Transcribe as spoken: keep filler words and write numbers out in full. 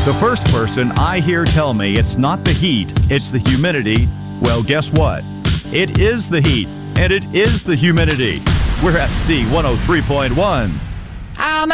The first person I hear tell me it's not the heat, it's the humidity, well, guess what? It is the heat, and it is the humidity. We're S C one oh three point one. I'm